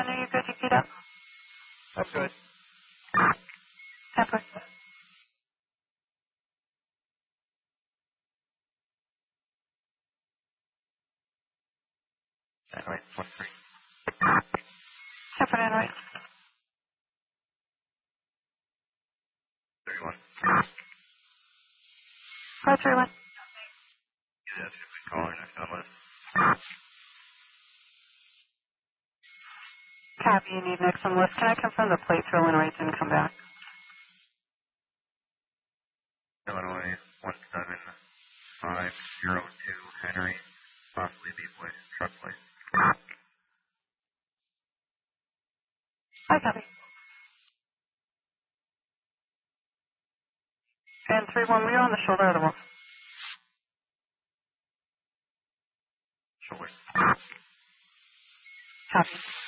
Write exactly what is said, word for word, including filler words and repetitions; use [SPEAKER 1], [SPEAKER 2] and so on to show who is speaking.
[SPEAKER 1] Are you good to get up?
[SPEAKER 2] I'm good.
[SPEAKER 1] Temper.
[SPEAKER 2] Anyway, twenty-three.
[SPEAKER 1] Temper and right.
[SPEAKER 2] thirty-one.
[SPEAKER 1] Four three one.
[SPEAKER 2] Yeah, that's who we calling. I found list.
[SPEAKER 1] Copy, you need next on list. Can I confirm the plate throw and right didn't come back?
[SPEAKER 2] Illinois, one seven five zero two Henry, possibly B place, truck place.
[SPEAKER 1] Hi, copy. And three one, were you on the shoulder or the wall?
[SPEAKER 2] Shoulder.
[SPEAKER 1] Copy.